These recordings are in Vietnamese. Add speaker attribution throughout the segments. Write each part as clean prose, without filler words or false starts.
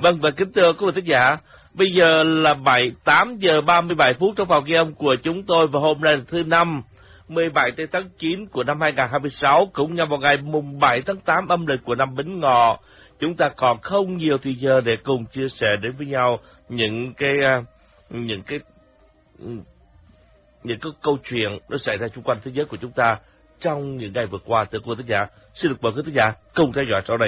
Speaker 1: Vâng, và kính thưa quý vị thính giả, bây giờ là 8 giờ 37 phút trong phòng ghi âm của chúng tôi, và hôm nay là thứ Năm, 17 tháng 9 của năm 2026, cũng nhằm vào ngày mùng 7 tháng 8 âm lịch của năm Bính Ngọ. Chúng ta còn không nhiều thời giờ để cùng chia sẻ đến với nhau những cái câu chuyện nó xảy ra xung quanh thế giới của chúng ta trong những ngày vừa qua. Thưa quý vị thính giả, xin được mời quý thính giả cùng theo dõi sau đây.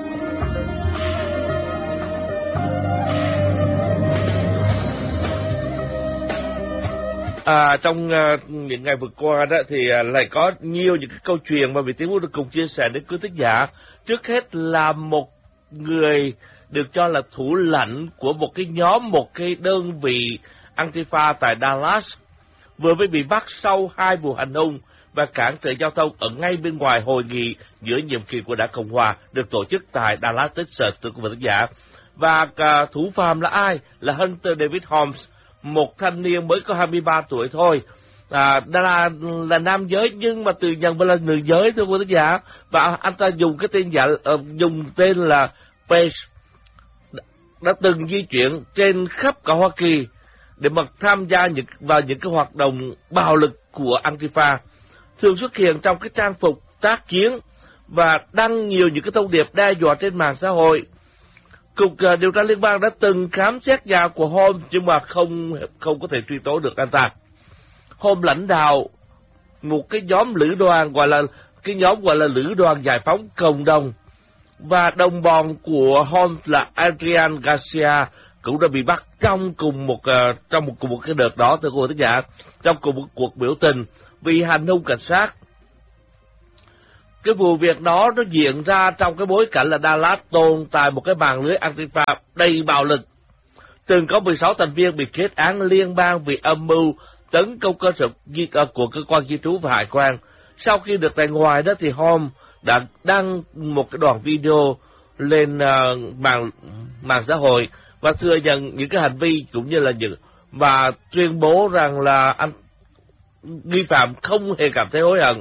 Speaker 1: Trong những ngày vừa qua đó thì lại có nhiều những cái câu chuyện mà Việt Tiến muốn được cùng chia sẻ đến quý thính giả. Trước hết là một người được cho là thủ lãnh của một cái nhóm, một cái đơn vị Antifa tại Dallas vừa mới bị bắt sau 2 vụ hành hung và cản trở giao thông ở ngay bên ngoài hội nghị giữa nhiệm kỳ của Đảng Cộng Hòa được tổ chức tại Dallas, Texas, thưa quý vị thính giả. Và thủ phạm là ai? Là Hunter David Holmes, một thanh niên mới có 23 tuổi thôi. Là nam giới nhưng mà từ nhận về là nữ giới, thưa quý thính giả. Và anh ta dùng cái dùng tên là Page, đã từng di chuyển trên khắp cả Hoa Kỳ để mà tham gia vào những cái hoạt động bạo lực của Antifa, thường xuất hiện trong cái trang phục tác chiến và đăng nhiều những cái thông điệp đe dọa trên mạng xã hội. Cục điều tra liên bang đã từng khám xét nhà của Holmes nhưng mà không có thể truy tố được anh ta. Holmes lãnh đạo một cái nhóm lữ đoàn gọi là lữ đoàn giải phóng cộng đồng, và đồng bọn của Holmes là Adrian Garcia cũng đã bị bắt trong cùng một cái đợt đó, thưa quý vị thính giả, trong cùng một cuộc biểu tình vì hành hung cảnh sát. Cái vụ việc đó nó diễn ra trong cái bối cảnh là Dallas tồn tại một cái mạng lưới Antifa đầy bạo lực. Từng có 16 thành viên bị kết án liên bang vì âm mưu tấn công cơ sở của cơ quan di trú và hải quan. Sau khi được tại ngoài đó thì Holmes đã đăng một cái đoạn video lên mạng xã hội và thừa nhận những cái hành vi cũng như là và tuyên bố rằng là anh nghi phạm không hề cảm thấy hối hận.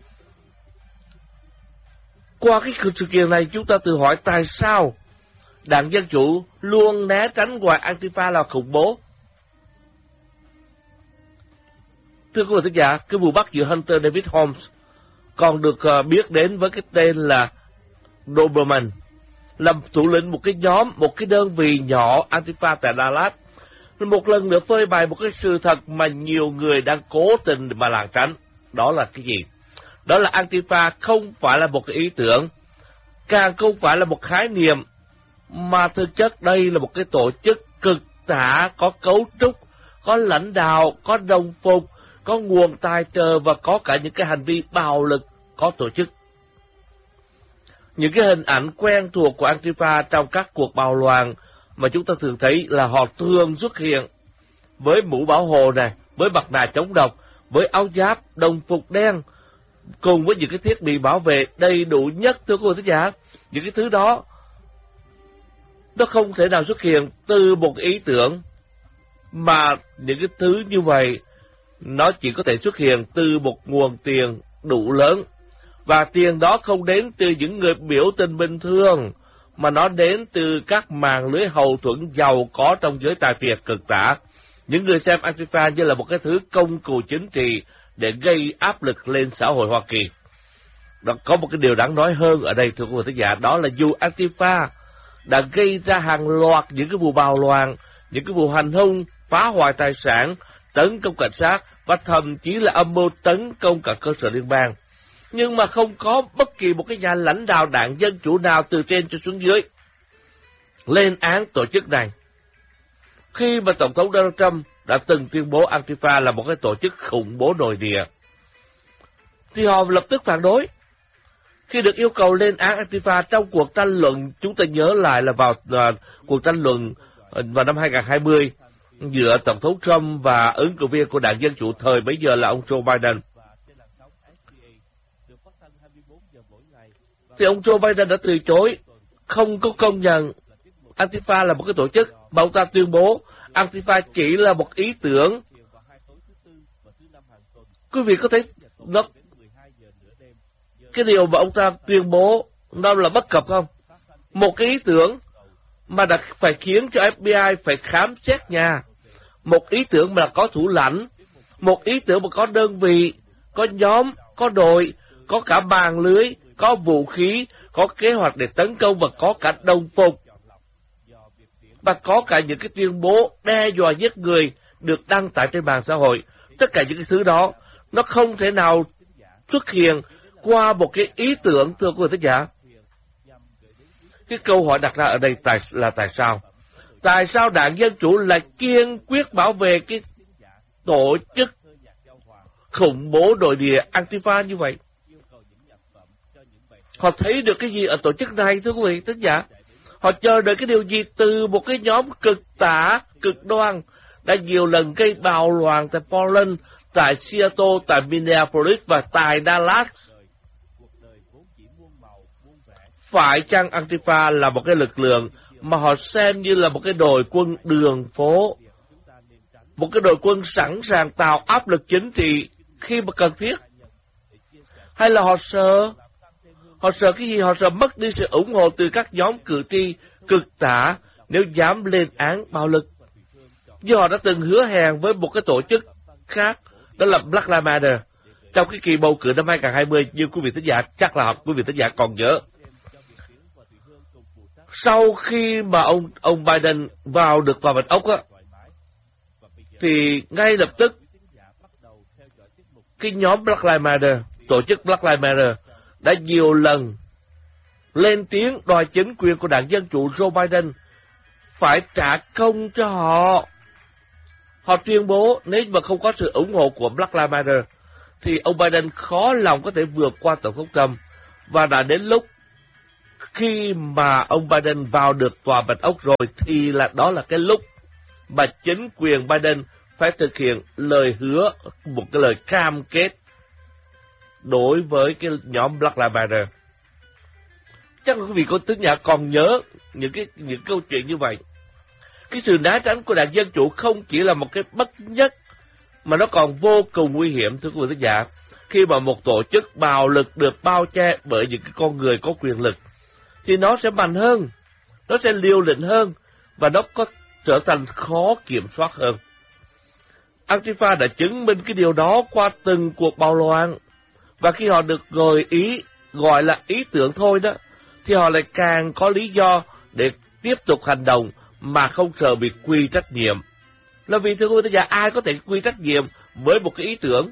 Speaker 1: Qua cái sự kiện này chúng ta tự hỏi tại sao Đảng Dân Chủ luôn né tránh gọi Antifa là khủng bố. Thưa quý vị thính giả, cái vụ bắt giữa Hunter David Holmes còn được biết đến với cái tên là Doberman, là thủ lĩnh một cái nhóm, một cái đơn vị nhỏ Antifa tại Dallas. Một lần nữa phơi bày một cái sự thật mà nhiều người đang cố tình mà lảng tránh. Đó là cái gì? Đó là Antifa không phải là một cái ý tưởng, càng không phải là một khái niệm, mà thực chất đây là một cái tổ chức cực tả, có cấu trúc, có lãnh đạo, có đồng phục, có nguồn tài trợ và có cả những cái hành vi bạo lực có tổ chức. Những cái hình ảnh quen thuộc của Antifa trong các cuộc bạo loạn mà chúng ta thường thấy là họ thường xuất hiện với mũ bảo hộ này, với mặt nạ chống độc, với áo giáp, đồng phục đen, cùng với những cái thiết bị bảo vệ đầy đủ nhất, thưa quý vị thính giả. Những cái thứ đó nó không thể nào xuất hiện từ một ý tưởng, mà những cái thứ như vậy nó chỉ có thể xuất hiện từ một nguồn tiền đủ lớn. Và tiền đó không đến từ những người biểu tình bình thường, mà nó đến từ các mạng lưới hậu thuẫn giàu có trong giới tài phiệt cực tả. Những người xem Antifa như là một cái thứ công cụ chính trị để gây áp lực lên xã hội Hoa Kỳ. Đó, có một cái điều đáng nói hơn ở đây, thưa quý vị thính giả, đó là dù Antifa đã gây ra hàng loạt những cái vụ bạo loạn, những cái vụ hành hung, phá hoại tài sản, tấn công cảnh sát và thậm chí là âm mưu tấn công cả cơ sở liên bang, nhưng mà không có bất kỳ một cái nhà lãnh đạo Đảng Dân Chủ nào từ trên cho xuống dưới lên án tổ chức này. Khi mà Tổng thống Donald Trump đã từng tuyên bố Antifa là một cái tổ chức khủng bố nội địa, thì họ lập tức phản đối. Khi được yêu cầu lên án Antifa trong cuộc tranh luận, chúng ta nhớ lại là vào cuộc tranh luận vào năm 2020 giữa Tổng thống Trump và ứng cử viên của Đảng Dân Chủ thời bấy giờ là ông Joe Biden, thì ông Joe Biden đã từ chối, không có công nhận Antifa là một cái tổ chức, mà ông ta tuyên bố Antifa chỉ là một ý tưởng. Quý vị có thấy cái điều mà ông ta tuyên bố nó là bất cập không? Một cái ý tưởng mà đã phải khiến cho FBI phải khám xét nhà. Một ý tưởng mà có thủ lãnh, một ý tưởng mà có đơn vị, có nhóm, có đội, có cả bàn lưới, có vũ khí, có kế hoạch để tấn công và có cả đồng phục. Và có cả những cái tuyên bố đe dọa giết người được đăng tải trên mạng xã hội. Tất cả những cái thứ đó, nó không thể nào xuất hiện qua một cái ý tưởng, thưa quý vị thính giả. Cái câu hỏi đặt ra ở đây là tại sao? Tại sao Đảng Dân Chủ lại kiên quyết bảo vệ cái tổ chức khủng bố nội địa Antifa như vậy? Họ thấy được cái gì ở tổ chức này, thưa quý vị thính giả? Họ chờ đợi cái điều gì từ một cái nhóm cực tả, cực đoan đã nhiều lần gây bạo loạn tại Portland, tại Seattle, tại Minneapolis và tại Dallas? Phải chăng Antifa là một cái lực lượng mà họ xem như là một cái đội quân đường phố, một cái đội quân sẵn sàng tạo áp lực chính trị khi mà cần thiết? Hay là họ sợ? Họ sợ cái gì? Họ sợ mất đi sự ủng hộ từ các nhóm cử tri cực tả nếu dám lên án bạo lực. Như họ đã từng hứa hẹn với một cái tổ chức khác, đó là Black Lives Matter, trong cái kỳ bầu cử năm 2020, như quý vị thính giả chắc là quý vị thính giả còn nhớ. Sau khi mà ông Biden được vào Bạch Ốc á, thì ngay lập tức cái nhóm Black Lives Matter, tổ chức Black Lives Matter đã nhiều lần lên tiếng đòi chính quyền của Đảng Dân Chủ Joe Biden phải trả công cho họ. Họ tuyên bố nếu mà không có sự ủng hộ của Black Lives Matter thì ông Biden khó lòng có thể vượt qua Tổng thống Trump, và đã đến lúc khi mà ông Biden vào được tòa Bạch Ốc rồi thì đó là cái lúc mà chính quyền Biden phải thực hiện lời hứa, một cái lời cam kết đối với cái nhóm Black Lives Matter. Chắc là quý vị có tính giả còn nhớ những câu chuyện như vậy. Cái sự né tránh của Đảng Dân Chủ không chỉ là một cái bất nhất mà nó còn vô cùng nguy hiểm, thưa quý vị thính giả, khi mà một tổ chức bạo lực được bao che bởi những cái con người có quyền lực thì nó sẽ mạnh hơn, nó sẽ liều lĩnh hơn và nó có trở thành khó kiểm soát hơn. Antifa đã chứng minh cái điều đó qua từng cuộc bạo loạn, và khi họ được gọi là ý tưởng thôi đó, thì họ lại càng có lý do để tiếp tục hành động mà không sợ bị quy trách nhiệm. Là vì thưa quý vị, ai có thể quy trách nhiệm với một cái ý tưởng?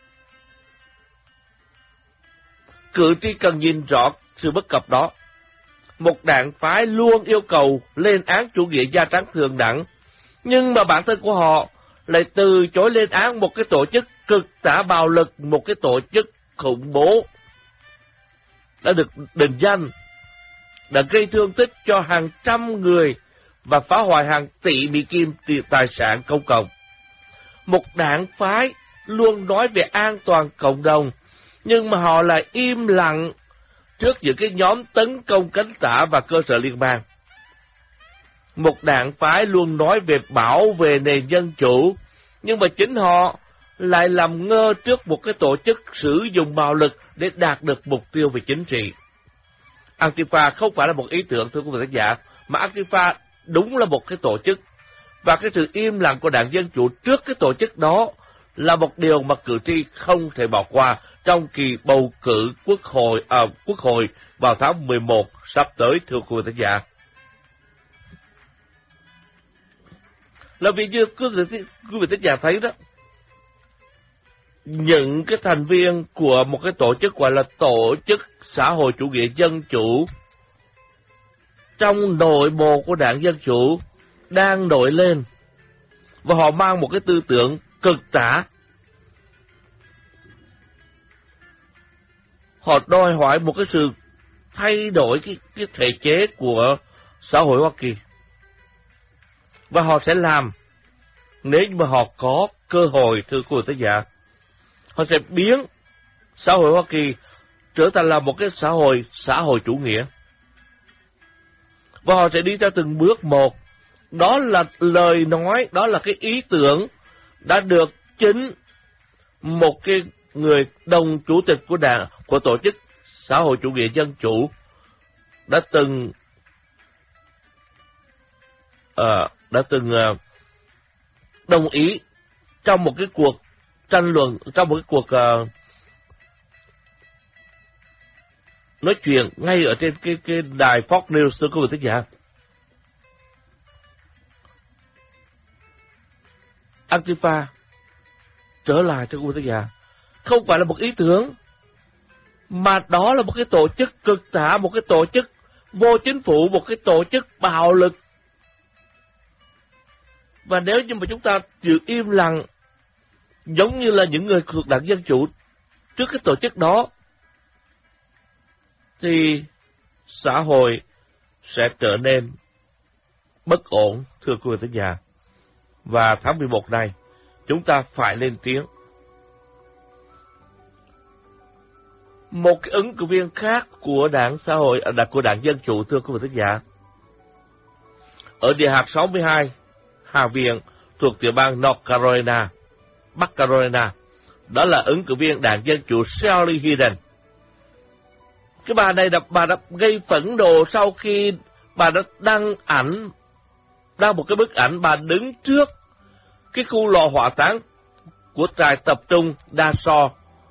Speaker 1: Cử tri cần nhìn rõ sự bất cập đó. Một đảng phái luôn yêu cầu lên án chủ nghĩa da trắng thượng đẳng, nhưng mà bản thân của họ lại từ chối lên án một cái tổ chức cực tả bạo lực, một cái tổ chức khủng bố đã được định danh, đã gây thương tích cho hàng trăm người và phá hoại hàng tỷ Mỹ Kim tài sản công cộng. Một đảng phái luôn nói về an toàn cộng đồng, nhưng mà họ lại im lặng trước những cái nhóm tấn công cánh tả và cơ sở liên bang. Một đảng phái luôn nói về bảo vệ nền dân chủ, nhưng mà chính họ lại làm ngơ trước một cái tổ chức sử dụng bạo lực để đạt được mục tiêu về chính trị. Antifa không phải là một ý tưởng, thưa quý vị khán giả, mà Antifa đúng là một cái tổ chức. Và cái sự im lặng của Đảng Dân Chủ trước cái tổ chức đó là một điều mà cử tri không thể bỏ qua trong kỳ bầu cử quốc hội vào tháng 11 sắp tới, thưa quý vị khán giả. Là vì như quý vị khán giả thấy đó, những cái thành viên của một cái tổ chức gọi là tổ chức xã hội chủ nghĩa dân chủ trong nội bộ của Đảng Dân Chủ đang nổi lên, và họ mang một cái tư tưởng cực tả. Họ đòi hỏi một cái sự thay đổi cái thể chế của xã hội Hoa Kỳ, và họ sẽ làm nếu như mà họ có cơ hội, thưa quý vị khán giả. Họ sẽ biến xã hội Hoa Kỳ trở thành là một cái xã hội chủ nghĩa. Và họ sẽ đi theo từng bước một. Đó là lời nói, đó là cái ý tưởng đã được chính một cái người đồng chủ tịch của tổ chức xã hội chủ nghĩa dân chủ đã từng đồng ý trong một cái cuộc tranh luận, trong một cái cuộc nói chuyện ngay ở trên cái đài Fox News, thưa quý vị thính giả. Antifa trở lại, thưa quý vị thính giả, không phải là một ý tưởng, mà đó là một cái tổ chức cực tả, một cái tổ chức vô chính phủ, một cái tổ chức bạo lực. Và nếu như mà chúng ta chịu im lặng, giống như là những người thuộc đảng Dân Chủ trước cái tổ chức đó, thì xã hội sẽ trở nên bất ổn, thưa quý vị thính giả. Và tháng 11 này, chúng ta phải lên tiếng. Một cái ứng cử viên khác của đảng xã hội, của đảng Dân Chủ, thưa quý vị thính giả, ở địa hạt 62, Hạ viện thuộc tiểu bang North Carolina, Bắc Carolina, đó là ứng cử viên đảng Dân Chủ Shelly Hayden. Cái bà này bà đã gây phẫn nộ sau khi bà đã đăng một cái bức ảnh bà đứng trước cái khu lò hỏa táng của trại tập trung Dachau.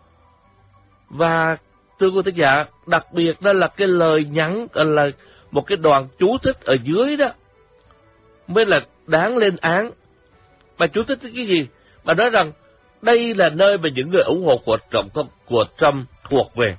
Speaker 1: Và thưa quý thính giả, đặc biệt đó là cái lời nhắn, là một cái đoạn chú thích ở dưới đó mới là đáng lên án. Bà chú thích cái gì? Bà nói rằng đây là nơi mà những người ủng hộ của Trump thuộc về.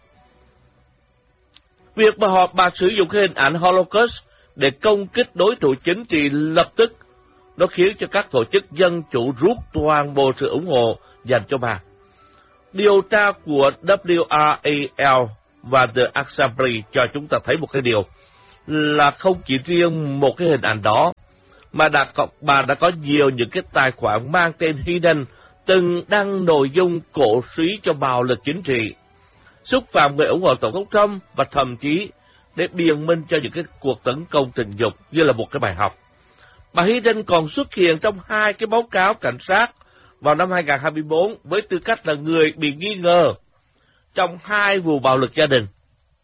Speaker 1: Việc mà bà sử dụng cái hình ảnh Holocaust để công kích đối thủ chính trị lập tức nó khiến cho các tổ chức dân chủ rút toàn bộ sự ủng hộ dành cho bà. Điều tra của WRAL và The Assembly cho chúng ta thấy một cái điều là không chỉ riêng một cái hình ảnh đó, mà bà đã có nhiều những cái tài khoản mang tên Hayden từng đăng nội dung cổ suý cho bạo lực chính trị, xúc phạm người ủng hộ Tổng thống Trump và thậm chí để biện minh cho những cái cuộc tấn công tình dục như là một cái bài học. Bà Hayden còn xuất hiện trong 2 cái báo cáo cảnh sát vào năm 2024 với tư cách là người bị nghi ngờ trong 2 vụ bạo lực gia đình.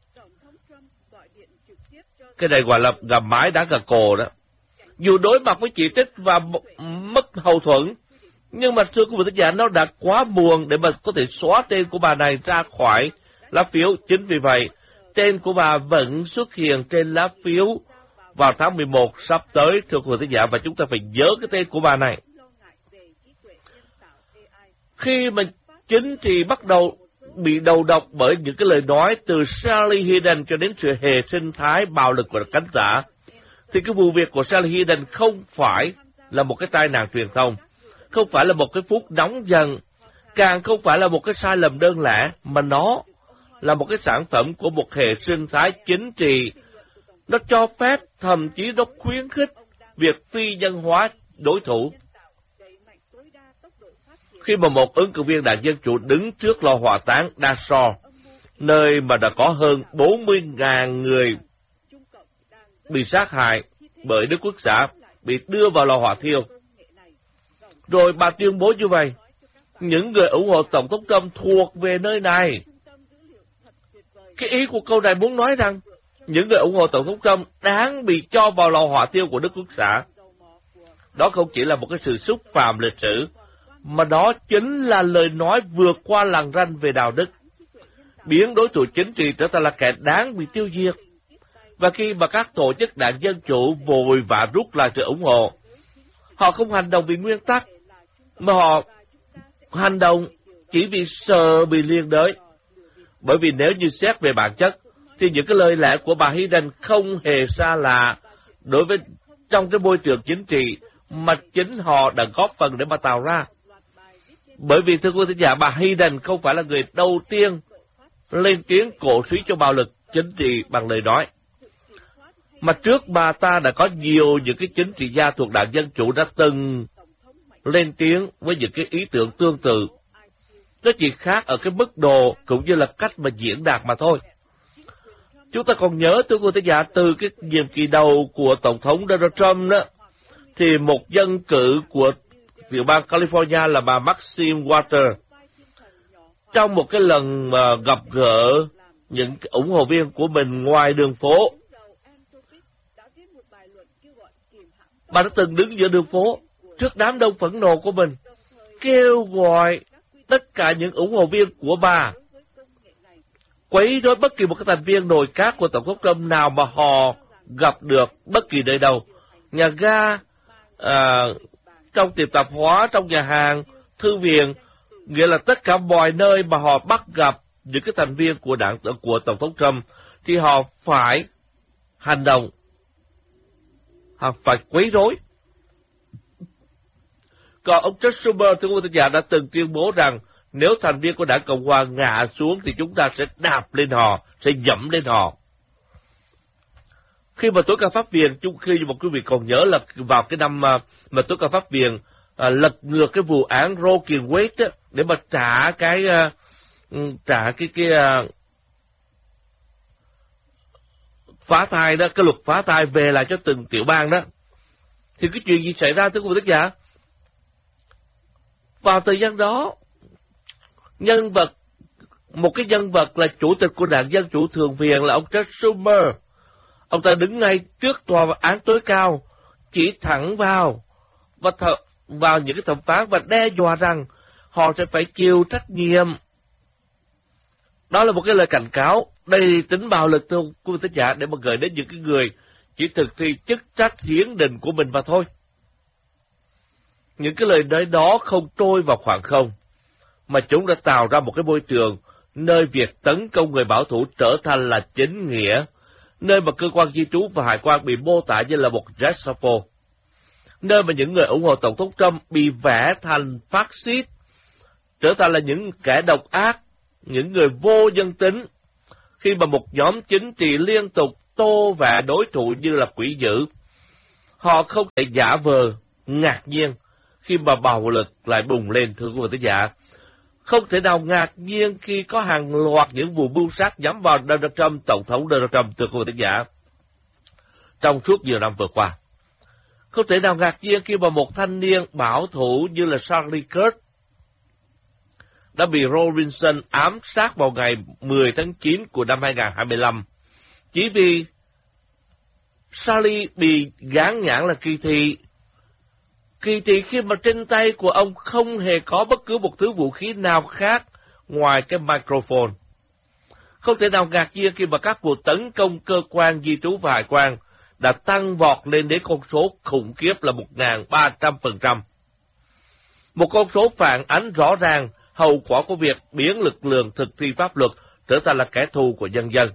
Speaker 1: Cái này gọi là gà mái đá gà cồ đó. Dù đối mặt với chỉ trích và mất hậu thuẫn, nhưng mà thưa quý vị thính giả, nó đã quá muộn để mà có thể xóa tên của bà này ra khỏi lá phiếu. Chính vì vậy, tên của bà vẫn xuất hiện trên lá phiếu vào tháng 11 sắp tới, thưa quý vị thính giả, và chúng ta phải nhớ cái tên của bà này. Khi mà chính trị bắt đầu bị đầu độc bởi những cái lời nói từ Shelly Hayden cho đến sự hệ sinh thái bạo lực của cánh giả, thì cái vụ việc của Shelly Hayden không phải là một cái tai nạn truyền thông, không phải là một cái phút nóng giận, càng không phải là một cái sai lầm đơn lẻ, mà nó là một cái sản phẩm của một hệ sinh thái chính trị. Nó cho phép, thậm chí nó khuyến khích việc phi nhân hóa đối thủ. Khi mà một ứng cử viên đảng Dân Chủ đứng trước lò hỏa táng Dachau, nơi mà đã có hơn 40.000 người bị sát hại bởi Đức Quốc xã, bị đưa vào lò hỏa thiêu. Rồi bà tuyên bố như vậy, những người ủng hộ Tổng thống Trump thuộc về nơi này. Cái ý của câu này muốn nói rằng, những người ủng hộ Tổng thống Trump đáng bị cho vào lò hỏa thiêu của Đức Quốc xã. Đó không chỉ là một cái sự xúc phạm lịch sử, mà đó chính là lời nói vượt qua lằn ranh về đạo đức, biến đối thủ chính trị trở thành là kẻ đáng bị tiêu diệt. Và khi mà các tổ chức đảng Dân Chủ vội vã rút lại sự ủng hộ, họ không hành động vì nguyên tắc, mà họ hành động chỉ vì sợ bị liên đới. Bởi vì nếu như xét về bản chất, thì những cái lời lẽ của bà Hayden không hề xa lạ đối với trong cái môi trường chính trị mà chính họ đã góp phần để mà tạo ra. Bởi vì thưa quý thính giả, bà Hayden không phải là người đầu tiên lên tiếng cổ suý cho bạo lực chính trị bằng lời nói. Mà trước bà ta đã có nhiều những cái chính trị gia thuộc đảng Dân Chủ đã từng lên tiếng với những cái ý tưởng tương tự. Nó chỉ khác ở cái mức độ cũng như là cách mà diễn đạt mà thôi. Chúng ta còn nhớ, thưa quý thính giả, từ cái nhiệm kỳ đầu của Tổng thống Donald Trump đó, thì một dân cử của tiểu bang California là bà Maxine Waters, trong một cái lần mà gặp gỡ những ủng hộ viên của mình ngoài đường phố, Bà đã từng đứng giữa đường phố trước đám đông phẫn nộ của mình, kêu gọi tất cả những ủng hộ viên của bà quấy rối bất kỳ một cái thành viên nội các của Tổng thống Trump nào mà họ gặp được bất kỳ nơi đâu. Nhà ga, trong tiệm tạp hóa, trong nhà hàng, thư viện, nghĩa là tất cả mọi nơi mà họ bắt gặp những cái thành viên của Tổng thống Trump thì họ phải hành động, họ phải quấy rối. Còn ông Chuck Schumer, thưa quý vị giả, đã từng tuyên bố rằng nếu thành viên của đảng Cộng hòa ngã xuống thì chúng ta sẽ đạp lên họ, sẽ dẫm lên họ. Khi mà tối cao pháp viện, khi mà quý vị còn nhớ là vào cái năm mà tối cao pháp viện lật ngược cái vụ án Roe v. Wade để mà trả cái phá thai đó, cái luật phá thai về lại cho từng tiểu bang đó, thì cái chuyện gì xảy ra thưa quý vị giả? Vào thời gian đó, một cái nhân vật là chủ tịch của đảng Dân Chủ Thượng viện là ông Chuck Schumer, ông ta đứng ngay trước tòa án tối cao, chỉ thẳng vào những cái thẩm phán và đe dọa rằng họ sẽ phải chịu trách nhiệm. Đó là một cái lời cảnh cáo đầy tính bạo lực thưa quý vị giả, để mà gửi đến những cái người chỉ thực thi chức trách hiến định của mình mà thôi. Những cái lời nói đó không trôi vào khoảng không, mà chúng đã tạo ra một cái môi trường nơi việc tấn công người bảo thủ trở thành là chính nghĩa, nơi mà cơ quan di trú và hải quan bị mô tả như là một Gestapo, nơi mà những người ủng hộ Tổng thống Trump bị vẽ thành phát xít, trở thành là những kẻ độc ác, những người vô nhân tính, khi mà một nhóm chính trị liên tục tô vẽ đối thủ như là quỷ dữ. Họ không thể giả vờ ngạc nhiên khi mà bạo lực lại bùng lên, thưa quý vị khán giả. Không thể nào ngạc nhiên khi có hàng loạt những vụ mưu sát nhắm vào Donald Trump, Tổng thống Donald Trump, thưa quý vị khán giả, trong suốt nhiều năm vừa qua. Không thể nào ngạc nhiên khi mà một thanh niên bảo thủ như là Charlie Kirk đã bị Robinson ám sát vào ngày 10 tháng 9 của năm 2025, chỉ vì Charlie bị gán nhãn là kỳ thị. Kỳ thị khi mà trên tay của ông không hề có bất cứ một thứ vũ khí nào khác ngoài cái microphone. Không thể nào ngạc nhiên khi mà các vụ tấn công cơ quan di trú và hải quan đã tăng vọt lên đến con số khủng khiếp là 1.300%. Một con số phản ánh rõ ràng hậu quả của việc biến lực lượng thực thi pháp luật trở thành là kẻ thù của nhân dân.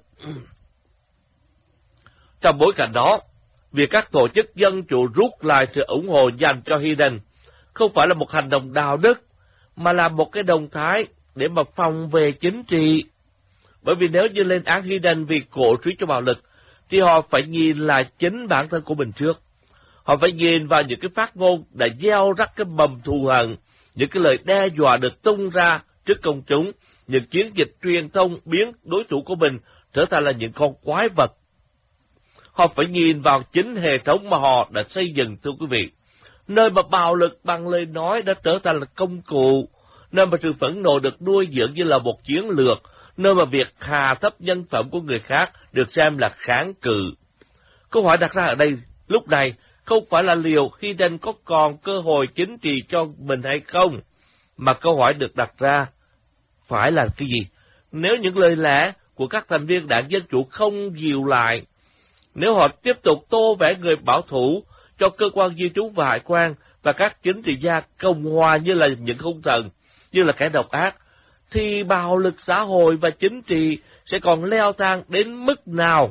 Speaker 1: Trong bối cảnh đó, việc các tổ chức dân chủ rút lại sự ủng hộ dành cho Biden không phải là một hành động đạo đức, mà là một cái động thái để mà phòng vệ chính trị. Bởi vì nếu như lên án Biden vì cổ suý cho bạo lực, thì họ phải nhìn lại chính bản thân của mình trước. Họ phải nhìn vào những cái phát ngôn đã gieo rắc cái mầm thù hận, những cái lời đe dọa được tung ra trước công chúng, những chiến dịch truyền thông biến đối thủ của mình trở thành là những con quái vật. Họ phải nhìn vào chính hệ thống mà họ đã xây dựng, thưa quý vị. Nơi mà bạo lực bằng lời nói đã trở thành là công cụ, nơi mà sự phẫn nộ được nuôi dưỡng như là một chiến lược, nơi mà việc hạ thấp nhân phẩm của người khác được xem là kháng cự. Câu hỏi đặt ra ở đây lúc này không phải là liệu Biden có còn cơ hội chính trị cho mình hay không, mà câu hỏi được đặt ra phải là cái gì? Nếu những lời lẽ của các thành viên đảng Dân Chủ không dịu lại, nếu họ tiếp tục tô vẽ người bảo thủ cho cơ quan di trú và hải quan và các chính trị gia Cộng hòa như là những hung thần, như là kẻ độc ác, thì bạo lực xã hội và chính trị sẽ còn leo thang đến mức nào?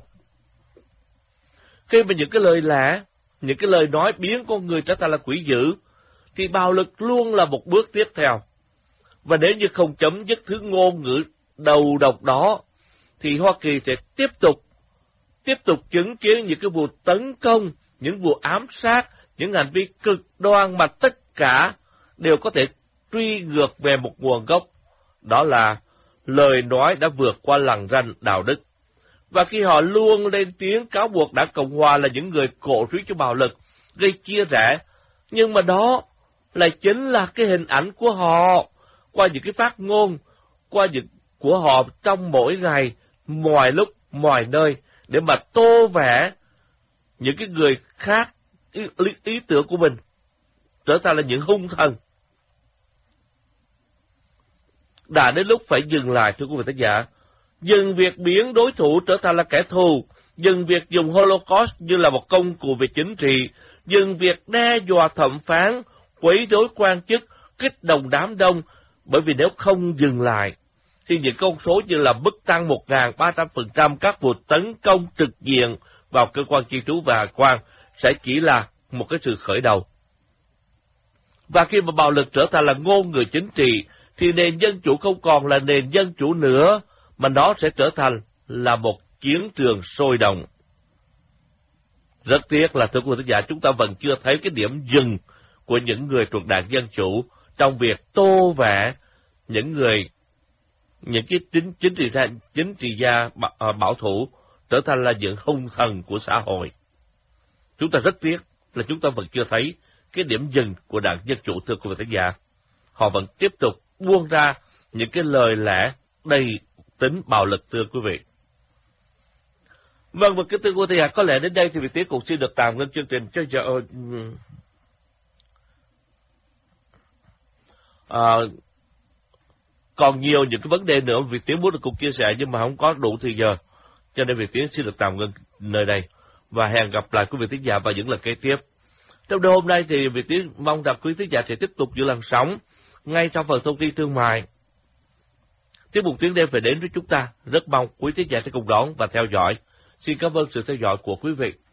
Speaker 1: Khi mà những cái lời lẽ, những cái lời nói biến con người trở thành là quỷ dữ, thì bạo lực luôn là một bước tiếp theo. Và nếu như không chấm dứt thứ ngôn ngữ đầu độc đó, thì Hoa Kỳ sẽ tiếp tục chứng kiến những cái vụ tấn công, những vụ ám sát, những hành vi cực đoan mà tất cả đều có thể truy ngược về một nguồn gốc. Đó là lời nói đã vượt qua lằn ranh đạo đức. Và khi họ luôn lên tiếng cáo buộc đảng Cộng hòa là những người cổ suý cho bạo lực, gây chia rẽ, nhưng mà đó lại chính là cái hình ảnh của họ, qua những cái phát ngôn, của họ trong mỗi ngày, mọi lúc, mọi nơi, để mà tô vẽ những cái người khác ý tưởng của mình, trở thành là những hung thần. Đã đến lúc phải dừng lại, thưa quý vị khán giả. Dừng việc biến đối thủ trở thành là kẻ thù, dừng việc dùng Holocaust như là một công cụ về chính trị, dừng việc đe dọa thẩm phán, quấy rối quan chức, kích động đám đông, bởi vì nếu không dừng lại, thì những con số như là mức tăng 1.300% các vụ tấn công trực diện vào cơ quan chi trú và hải quan sẽ chỉ là một cái sự khởi đầu. Và khi mà bạo lực trở thành là ngôn ngữ chính trị, thì nền dân chủ không còn là nền dân chủ nữa, mà nó sẽ trở thành là một chiến trường sôi động. Rất tiếc là, thưa quý vị khán giả, chúng ta vẫn chưa thấy cái điểm dừng của những người thuộc đảng Dân Chủ trong việc tô vẽ những cái chính trị gia bảo thủ trở thành là những hung thần của xã hội. Chúng ta rất tiếc là chúng ta vẫn chưa thấy cái điểm dừng của đảng Dân Chủ, thưa quý vị khán giả. Họ vẫn tiếp tục buông ra những cái lời lẽ đầy tính bạo lực, thưa quý vị. Vâng, và kính thưa quý vị, có lẽ đến đây thì Việt Tiến cũng xin được tạm ngưng chương trình cho giờ. Còn nhiều những cái vấn đề nữa Việt Tiến muốn được cùng chia sẻ, nhưng mà không có đủ thời giờ, cho nên Việt Tiến xin được tạm ngưng nơi đây và hẹn gặp lại quý vị thính giả vào những lần kế tiếp. Trong đêm hôm nay thì Việt Tiến mong rằng quý thính giả sẽ tiếp tục giữ làn sóng ngay sau phần thông tin thương mại. Tiếp mục Tiếng Đêm phải đến với chúng ta, rất mong quý thính giả sẽ cùng đón và theo dõi. Xin cảm ơn sự theo dõi của quý vị.